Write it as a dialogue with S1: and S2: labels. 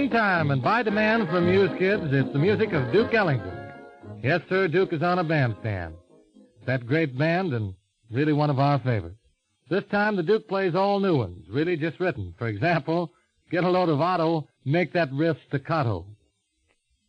S1: Springtime, and by demand from you kids, it's the music of Duke Ellington. Yes, sir, Duke is on a bandstand. That great band and really one of our favorites. This time the Duke plays all new ones, really just written. For example, Get a Load of Otto, Make That Riff Staccato.